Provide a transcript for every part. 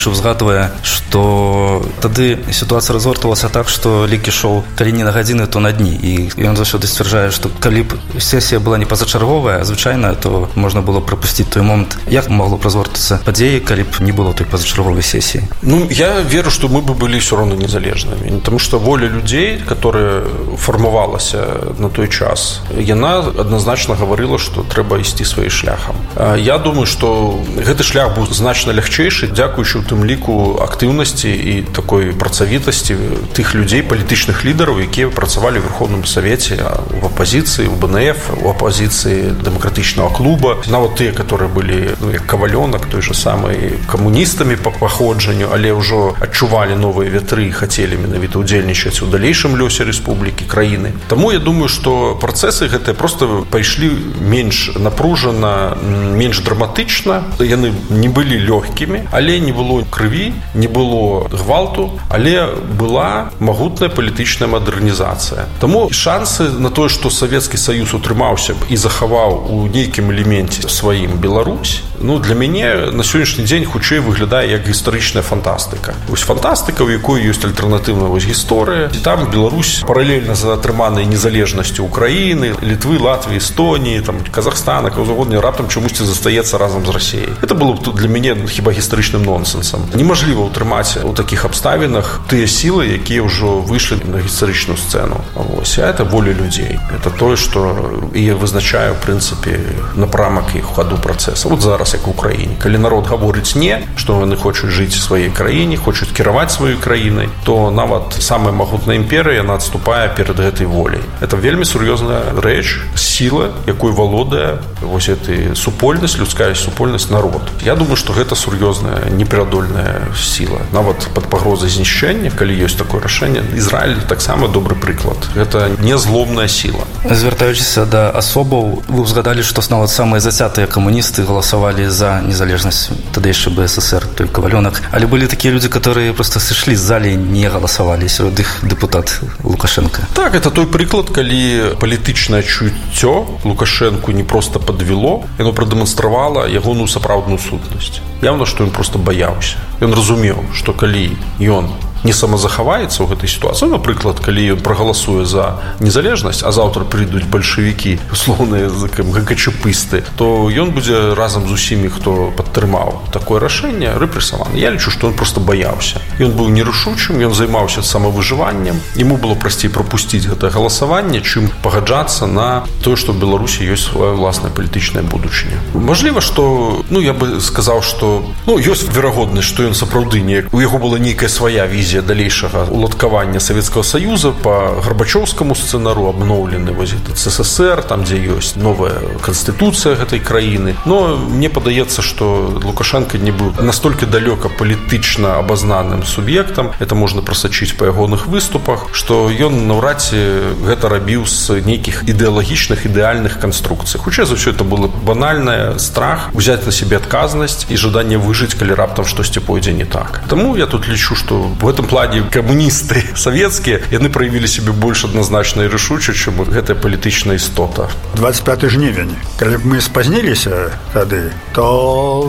Узгадывая, что тады ситуация разгортвалася так, что лік ішоў калі не на гадзіны, то на дні. І ён заўсёды сцвярджае, што калі б сесія была не пазачарговая, звычайна, то можна было прапусціць той момант. Як могло б разгортацца падзеі, калі б не было той пазачарговай сесіі? Я веру, что мы бы были все равно незалежными, потому что воля людей, которая формавалася на той час, яна однозначно говорила, что трэба ісці сваім шляхам. Я думаю, что гэты шлях быў значна лягчэйшы, дзякуючы у тым ліку актыўнасці і такой працавітасці тых людзей, палітычных лідараў, якія працавалі ў Верховным Савеце, в апозіцыі, в БНФ, у апозіцыі дэмакратычнага клуба, нават тыя, которые былі, як Кавалёнак, той же самый, камуністамі па паходжанню, але ўжо адчувалі новыя вятры і хацелі менавіта ўдзельнічаць у далейшым лёсе рэспублікі, краіны. Таму я думаю, што працэсы гэтыя проста пайшлі менш напружана, менш драматычна, яны не былі лёгкімі, але не было крыві, не было гвалту, але была магутная палітычная мадэрнізацыя. Таму шансы на тое, што Савецкі Саюз утрымаўся б і захаваў у нейкім элеменце сваім Беларусь, для мяне на сённяшні дзень хутчэй выглядае як гістарычная фантастыка. Вось фантастыка, у якой ёсць альтэрнатыўная гісторыя. Там Беларусь паралельна з атрыманай незалежнасцю Украіны, Літвы, Латвіі, Эстоніі, Казахстана, каўзагодня раптам чамусьці застаецца разам з Расіяй. Это было б для мяне хіба гістарычным нонсенсам. Немажліва ўтрымаць у такіх абставінах тыя сілы, якія ўжо выйшлі на гістарычную сцэну. А это воля людзей. Это тое, што і вызначае, в прынцыпе, напрамак іх хаду працэса. Вот зараз, як у Украіне. Калі народ гаворыць не, што яны хочуць жыць у сваёй краіне, хочуць кіраваць сваёй краінай, то нават самая магутная імперыя, яна адступае перад гэтай воляй. Это вельмі сур'ёзная рэч, сіла, якой валодае вось эта супольнасць, людская супольнасць народ. Я думаю, што гэта сур'ёзная, неперадольная сіла. Нават пад пагрозай знішчэння, калі ёсць такое рашэнне, Ізраіль таксама добры прыклад. Гэта не зломная сіла. Звяртаючыся да асобаў, вы ўзгадалі, што нават самыя зацятыя камуністы галасавалі за незалежнасць тадайшай БССР, той Кавалёнак. Але былі такія людзі, которые просто сышлі з залі, не галасавалі, сярод іх дэпутат Лукашенко. Так, это той прыклад, калі палітычнае чуццё Лукашенку не проста падвяло, яно прадэманстравала ягоную сапраўдную сутнасць. Яўна, што ён проста баяўся. Ён разумеў, што калі ён не самазахаваецца ў гэтай сітуацыі, напрыклад, калі ён прагаласуе за незалежнасць, а заўтра прыйдуць бальшавікі, услоўныя ГКЧПысты, то ён будзе разам з усімі, хто падтрымаў такое рашэнне, рэпрэсаваны. Я лічу, што ён проста баяўся. Ён быў нерашучым, ён займаўся самавыжываннем. Яму было прасцей прапусціць гэтае галасаванне, чым пагаджацца на тое, што ў Беларусі ёсць свая ўласная палітычная будучыня. Мажліва, што, я бы сказаў, што ёсць верагоднасць, што ён сапраўды у яго была нейкая свая візія далейшага уладкавання Савецкага Саюза па Гарбачоўскаму сцэнару абноўлены вось этот СССР, там, дзе ёсць новая канстытуцыя гэтай краіны. Но мне падаецца, што Лукашенко не быў настолькі далёка палітычна абазнаным суб'ектам, это можна прасачыць па ягоных выступах, што ён наўрад ці гэта рабіў з нейкіх ідэалагічных, ідэальных канструкцый. Хутчэй за ўсё это было банальнае страх узяць на сябе адказнасць і жаданне выжыць, калі раптам штосьці пойдзе не так. Таму я тут лічу, што в этом плане камуністы савецкія, яны праявілі сябе больш адназначна і рашуча, чым гэтая палітычная істота. 25 жнівень. Калі б мы спазніліся тады, то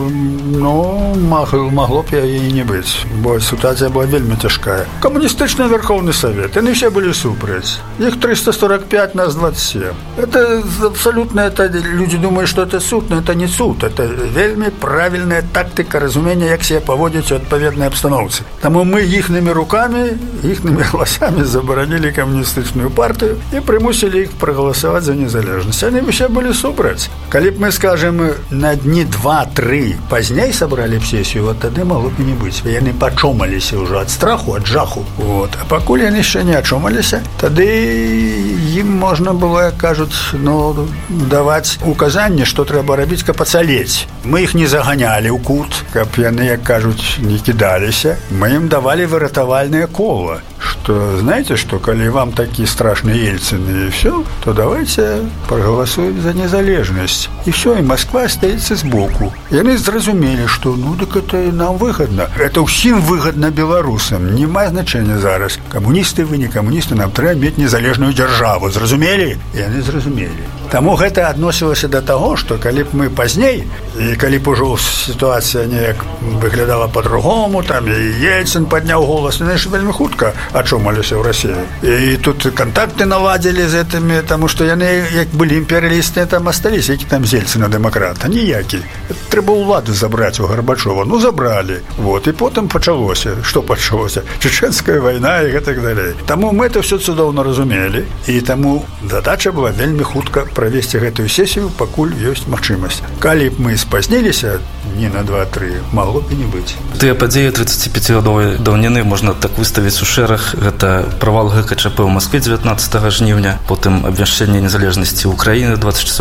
магло б яе не быць, бо сітуацыя была вельмі цяжкая. Камуністычны Верховны Савет, яны все былі супраць. Іх 345, нас 27. Это абсолютно, люди думают, что это суд, но это не суд. Это вельмі правильная тактика разумения, як себе поводить в адпаведнай абстаноўцы. Таму мы іхнымі руками, іхнымі галасамі забаранілі камуністычную партыю і прымусілі іх прагаласаваць за незалежнасць. Яны ўсе былі супраць. Калі б мы, скажем, на дні 2-3 пазней сабралі б сесію, вот тады магло б і не быць. Яны пачомаліся ўжо ад страху, ад жаху. А пакуль яны яшчэ не ачомаліся, тады ім можна было, як кажуць, даваць указанне, што трэба рабіць, каб ацалець. Мы іх не заганялі ў кут, каб яны, як кажуць, не кідаліся. Мы ім давали выратавальное коло, что, знаете, что, коли вам такие страшные Ельцины и все, то давайте проголосуем за незалежность. И все, и Москва остается сбоку. И они зразумели, что, так это нам выгодно. Это всем выгодно белорусам. Нема значения зараз. Коммунисты вы, не коммунисты, нам треба иметь незалежную державу. Зразумели? И они зразумели. Таму гэта адносілася да таго, што калі б мы пазней, і калі б ужо сітуацыя неяк выглядала по-другому, там і Ельцин падняў голас, яны ж вельмі хутка ачомаліся ў Расіі. І тут кантакты наладзілі з гэтымі, таму што яны, як былі імперыялісты, там асталіся, які там з Ельцина дэмакрата, ніякі. Трэба ўладу забраць у Гарбачова. Ну, забралі. Вот. І потым пачалося. Што пачалося? Чеченская вайна і гэтак далей. Таму мы это все цудоўна разумелі. І таму задача была вельмі хутка правесці гэтую сесію, пакуль ёсць магчымасць. Калі б мы спазніліся дні на 2-3, магло б і не быць. Тыя падзеі 35гадовай даўніны можна так выставіць у шэраг. Гэта правал ГКЧП ў Маскве 19 жніўня, потым абвяшчэнне незалежнасці Украіны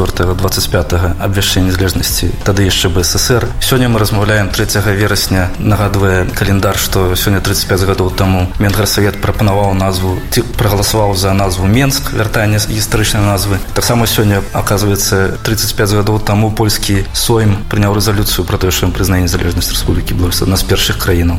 24-25, абвяшчэнне незалежнасці тады яшчэ БССР. Сёння мы размаўляем 3 верасня, нагадвае календар, што сёння 35 гадоў таму Менгарсавет прапанаваў назву, ці прагаласаваў за назву Менск, вяртанне гістарычнай назвы. Таксама сёння, аказваецца, 35 гадоў таму польскі Сойм прыняў рэзалюцыю пра тое, што ён прызнае незалежнасць Рэспублікі Беларусь, адна з першых краінаў.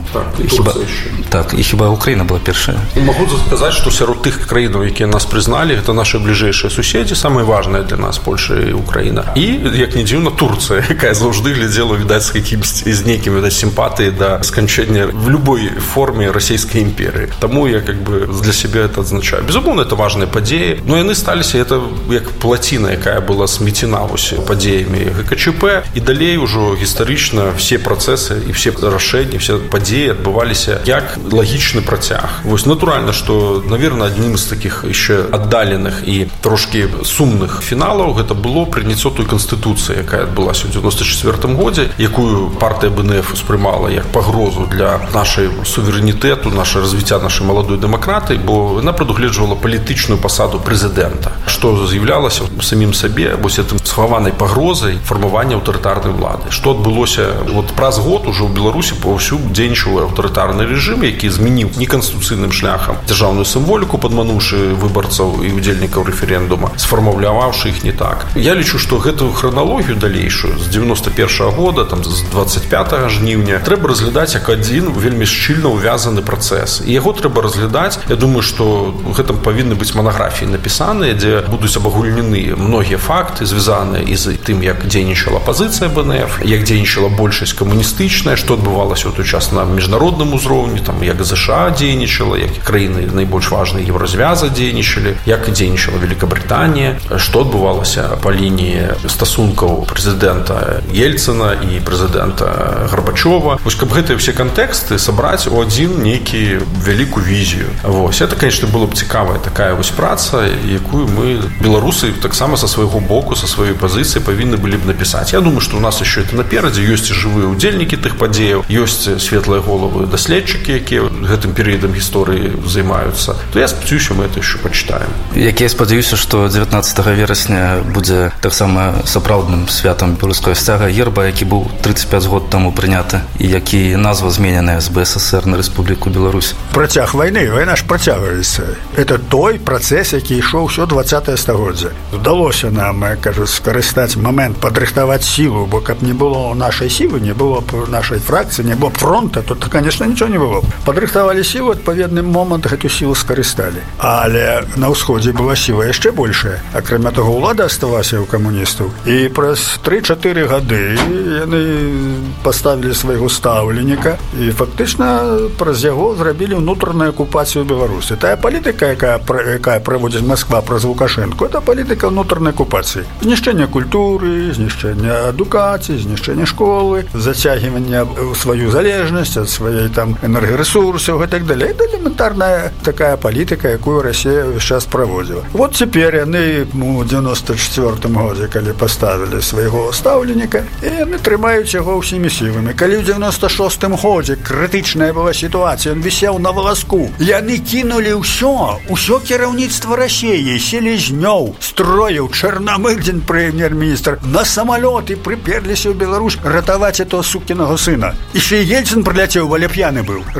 Так, і хіба Украіна была першая. Магу сказаць, што сярод тых краінаў, якія нас прызналі, гэта нашы бліжэйшыя суседзі, самыя важныя для нас, Польша і Украіна. І, як не дзіўна, Турцыя, якая заўжды глядзела, відаць, з нейкім, відаць, сімпатыі да сканчэння в любой форме расійскай імперыі. Таму я как бы для сябе это адзначаю. Безумоўна, это важныя падзеі, но яны сталіся, это як плаціна, якая была сметена падзеямі ГКЧП, і далей ужо гістарычна все працэсы і все рашэнні, все падзеі адбываліся як лагічны працяг. Вось натуральна, што, наверное, аднім з такіх яшчэ аддаленых і трошкі сумных фіналаў гэта было прыняццё той канстытуцыі, якая адбылася ў 94 годзе, якую партыя БНФ успрымала як пагрозу для нашай суверэнітэту, наше развіцця нашай маладой дэмакратыі, бо яна прадугледжвала палітычную пасаду прэзідэнта, што з'яўлялася самім сабе вось гэтым схаванай пагрозай фармавання аўтарытарнай улады. Што адбылося вот праз год ужо ў Беларусі паўсюль дзейнічаў аўтарытарны рэжым, які змяніў неканстытуцыйным шляхам дзяржаўную сімволіку, падмануўшы выбарцаў і удзельнікаў рэферэндума, сфармуляваўшы іх не так. Я лічу, што гэтую храналогію далейшую з 91 года, там з 25 жніўня трэба разглядаць як адзін вельмі шчыльна ўвязаны працэс. І яго трэба разглядаць. Я думаю, што гэтым павінны быць манаграфіі напісаныя, дзе будуць абагульнены многія факты, звязаныя і з тым, як дзейнічала апазіцыя БНФ, як дзейнічала большасць камуністычная, што адбывалася ў той час на міжнародным узроўні, там як ЗША дзейнічала, як краіны найбольш важныя Еўразвяза дзейнічалі, як дзейнічала Великабрытанія, што адбывалася па лініі стасункаў прэзідэнта Ельцина і прэзідэнта Гарбачова. Вось каб гэтыя ўсе кантэксты сабраць у адзін нейкі вялікую візію. Вось это, конечно, было б цікавая такая вось праца, якую мы беларусы таксама са свайго боку, са сваёй пазіцыі павінны былі б напісаць. Я думаю, што у нас яшчэ это наперадзе, ёсць і жывыя удзельнікі тых падзеяў, ёсць светлыя головы даследчыкі, якія гэтым перыядам гісторыі займаюцца. То я спадзяюся, мы это яшчэ пачытаем. Як я спадзяюся, што 19 верасня будзе таксама сапраўдным святам беларускага сцяга герба, які быў 35 год таму прыняты і які назва змененая з БССР на Рэспубліку Беларусь. Працяг вайны, вайна ж працягваецца. Это той працэс, які ішоў усё 20-е стагоддзе. Удалося нам, кажу, скарыстаць момент, падрыхтаваць сілу, бо каб не было нашай сілы, не было б нашай фракцыі, не было б фронта, то, конечно, нічого не было. Падрыхтавалі сілу, адпаведны момант гэту сілу скарысталі. Але на ўсходзе была сіла яшчэ большая. Акрамя таго, ўлада аставалася ў камуністаў. І праз 3-4 гады яны паставілі свайго стаўленіка і фактычна праз яго зрабілі ўнутраную акупацыю Беларусі. Тая палітыка, якая праводзіць Масква праз Лукашэнку, это палітыка ўнутранай акупацыі. Знішчэнне культуры, знішчэнне адукацыі, знішчэнне школы, зацягванне ў сваю залежнасць ад сваёй там энергарэсурсаў і так далей. Это элементарная такая палітыка, якую Расія зараз праводзіла. Вот цяпер яны у 94 годзе, калі паставілі свайго стаўленіка, і яны трымаюць яго ўсімі сіламі. Калі ў 96 годзе крытычная была сітуацыя, ён вісеў на валаску. Яны кінулі ўсё кіраўніцтва Расіі, Селезнёў, Строеў, Чарнамырдзін, прэм'ер-міністр, на самалёт і прыперліся ў Беларусь ратаваць этого сукінага сына. Іще Ельцин прыляцеў, але п'яны быў. Разумееце?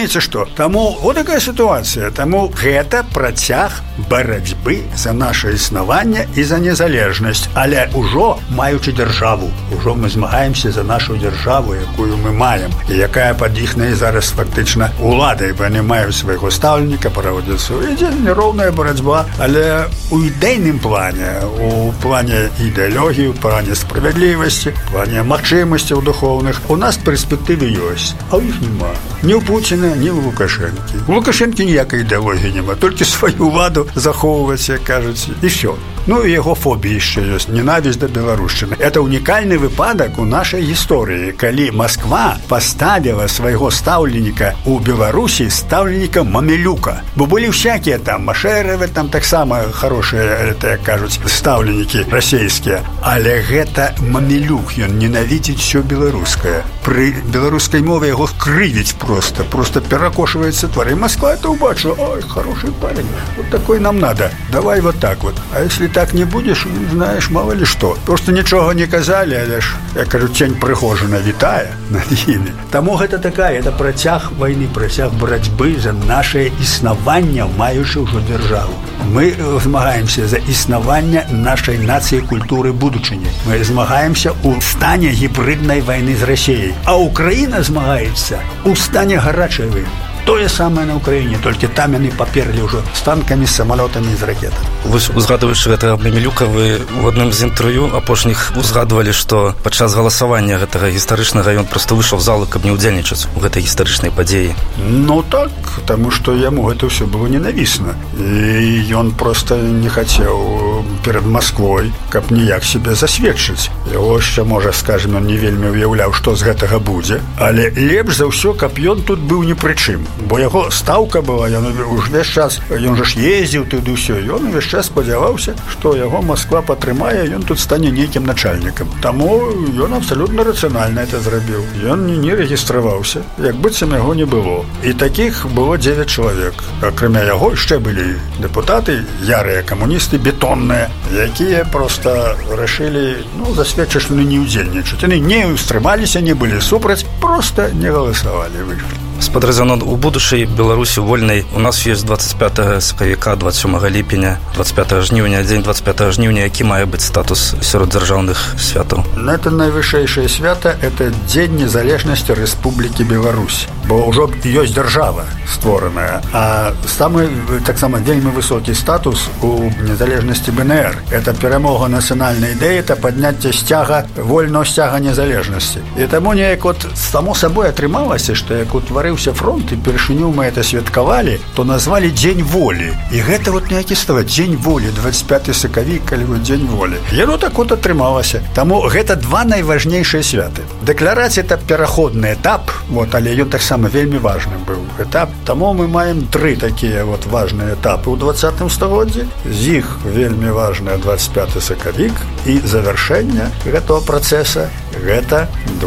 Разумееце, што? Таму вот такая сітуацыя. Таму гэта працяг барацьбы за наше існаванне і за незалежнасць. Але ўжо маючы дзяржаву, ўжо мы змагаемся за нашу дзяржаву, якую мы маем, і якая пад іхнай зараз фактычна уладай, бо яны маюць свайго стаўленіка, праводзіцца. Ідзе нероўная барацьба, але у ідэйным плане, у плане ідэалогіі, у плане справядлівасці, у плане магчымасцяў духоўных у нас перспектывы ёсць, а ў іх няма. Ні ў Пуціна, ні ў Лукашэнкі. У Лукашэнкі ніякай ідэалогіі няма, толькі сваю ўладу захоўваць, як кажуць, і всё. Ну і яго фобія яшчэ ёсць, ненавісць да беларушчыны. Это унікальны выпадак у нашай гісторыі, калі Масква паставіла свайго стаўленіка у Беларусі стаўленіка Мамелюка. Бо былі всякія там Машэравы, там таксама хорошыя, як кажуць, стаўленікі расейскія. Але гэта Мамелюк, ён ненавідзіць всё беларускае. Пры беларускай мове яго крывіць просто перакошваецца твар. І Москва это убачила: ой, хороший парень, вот такой нам надо, давай вот так вот. А если так не будешь, знаешь, мало ли что. Просто нічого не казали, але ж, я кажу, тень прыгожана вітае над імі. Таму гэта такая, это працяг вайны, працяг барацьбы за наше існаванне, маючы ўжо дзяржаву. Мы змагаемся за існаванне нашай нацыі, культуры, будучыні. Мы змагаемся ў стане гібриднай вайны з Расіяй. А Украіна змагаецца ў стане гарачай вайны. Тое самае на Украіне, толькі там яны паперлі ўжо з танкамі, з самалётамі, з ракетамі. Вы узгадваючы гэтага Мамелюка, вы в адным з інтэрв'ю апошніх узгадвалі, што падчас галасавання гэтага гістарычнага ён проста выйшаў з залы, каб не ўдзельнічаць у гэтай гістарычнай падзеі. Ну так, таму што яму гэта ўсё было ненавісна. І ён проста не хацеў перад Масквой, каб ніяк себе засведчыць. Яго яшчэ, можа, скажем, ён не вельмі уяўляў, што з гэтага будзе. Але лепш за ўсё, каб ён тут быў ні пры чым. Бо яго стаўка была, ён увесь час, ён жа ж ездзіў туды ўсё, ён увесь час спадзяваўся, што яго Масква падтрымае, ён тут стане нейкім начальнікам. Таму ён абсалютна рацыянальна это зрабіў. Ён не рэгістраваўся, як быццам яго не было. І такіх было 9 чалавек. Акрамя яго яшчэ былі дэпутаты, ярыя камуністы, бетонныя, якія проста рашылі, засведчыць, што не ўдзельнічаць. Яны не ўстрымаліся, не былі супраць, проста не галасавалі, выйшлі. Спадар Зянон, у будучай Беларусі вольнай у нас ёсць 25 сакавіка, 27 ліпеня, 25 жніўня, дзень 25 жніўня, які мае быць статус сярод дзяржаўных святаў? Это найвышэйшае свята, это дзень незалежнасці Рэспублікі Беларусь, бо ўжо ёсць дзяржава створаная, а самы таксама вельмі высокі статус у незалежнасці БНР. Это перамога нацыянальнай ідэі, это падняцце сцяга, вольного сцяга незалежнасці. І таму неяк само сабой атрымалася, што як утварыўся фронт і першыню мы это святкавалі, то назвалі Дзень волі. І гэта неякі става Дзень волі, 25 сакавік, калі Дзень волі. Яно так атрымалася. Таму гэта два найважнейшыя святы. Дэкларацыя — это пераходны этап, але ён таксама вельмі важным быў этап. Таму мы маем 3 такія важныя этапы ў 20 стагоддзі. З іх вельмі важная 25 сакавік і завяршэнне гэтага працэса гэта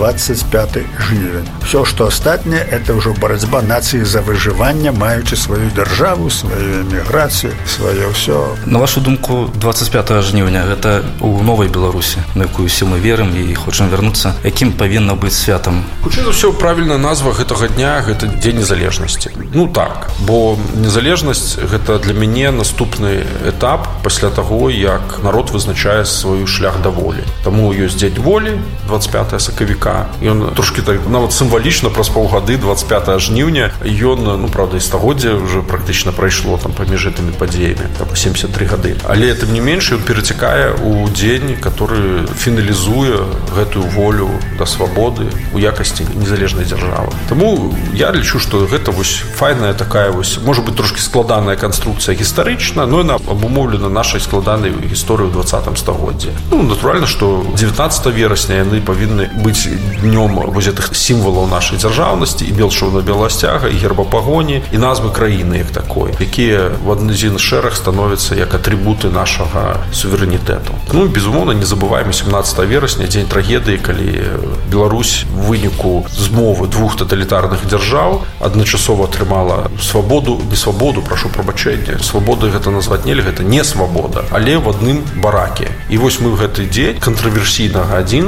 25 жнівень. Все, што астатняе, это ўжо барацьба нацыі за выжыванне, маючы сваю дзяржаву, сваю эміграцыю, сваё ўсё. На вашу думку, 25 жніўня гэта у новай Беларусі, на якую ўсе мы верым і хочам вярнуцца, якім павінна быць святам? Хутчэй за ўсё, правільная назва гэтага дня — гэта Дзень незалежнасці. Так, бо незалежнасць — гэта для мяне наступны этап пасля таго, як народ вызначае свой шлях да волі. Таму ёсць Дзень волі, 25 сакавіка. Ён трошкі так нават сімвалічна праз паўгады, 25 жніўня, ён, правда, і стагоддзя ўжо практычна прайшло там паміж гэтымі падзеямі, там 73 гады. Але тым не менш ён перацякае ў дзень, который фіналізуе гэтую волю да свабоды у якасці незалежнай дзяржавы. Таму я лічу, што гэта файная такая можа быць трошкі складаная канструкцыя гістарычна, но яна абумоўлена нашай складанай гісторыі ў 20 стагоддзі. Натуральна, што 19 верасня яны павінны быць днём гэтых сімвалаў нашай дзяржаўнасці, і белшаўна-белага сцяга, і герба пагоні, і назвы краіны як такой, якія в адзін шэраг становяцца як атрыбуты нашага суверэнітэту. Безумоўна, не забываем 17 верасня, дзень трагедыі, калі Беларусь в выніку змовы 2 таталітарных дзяржаў адначасова атрымала свабоду, не свабоду, прашу прабачэння, свабоды гэта назваць нельга, гэта не свабода, але в адным бараке. І мы ў гэты дзень кантраверсійнага адзінства, калі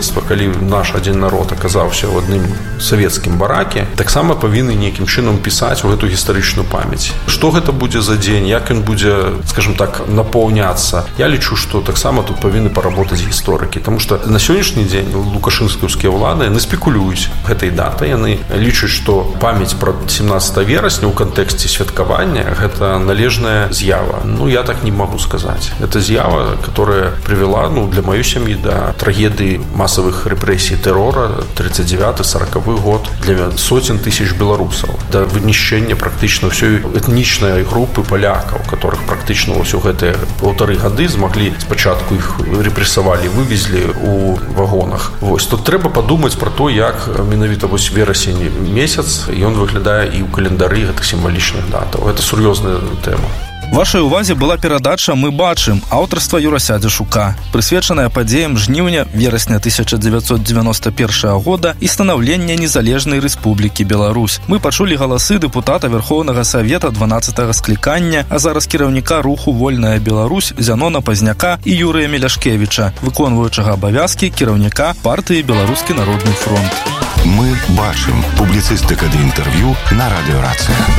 калі наш адзін народ аказаўся ў адным савецкім бараке, таксама павінны нейкім чынам пісаць у гэту гістарычную памяць. Што гэта будзе за дзень, як ён будзе, скажем так, напаўняцца. Я лічу, што таксама тут павінны паработаць гісторыкі, таму што на сённяшні дзень лукашынскаўскія ўлады яны спекулююць гэтай датай, яны лічаць, што памяць пра 17 верасня ў кантэксце святкавання гэта належная з'ява. Я так не могу сказать. Это з'ява, которая привела, для моей семьи до трагедии массовых репрессий террора 39-40 год для сотен тысяч белорусов, до вынищения практично всей этнічной группы поляков, которых практично ўсё гэтыя 1,5 гады змаглі спачатку іх репрессавалі, вывезли у вагонах. Тут трэба подумать про то, як менавіта верасень месяц ён выглядае і ў календары гэтых сімвалічных датаў. Это сур'ёзная тэма. Вашай увазе была перадача «Мы бачым» аўтарства Юрася Дзяшука, прысвечаная падзеям жніўня-верасня 1991 года і станаўлення незалежнай Рэспублікі Беларусь. Мы пачулі галасы дэпутата Верхоўнага Савета 12-го склікання, а зараз кіраўніка руху «Вольная Беларусь» Зянона Пазняка і Юрыя Меляшкевіча, выконваючага абавязкі кіраўніка партыі «Беларускі народны фронт». Мы бачым. Публіцыстыка ды інтэрв'ю на радыёрацыя.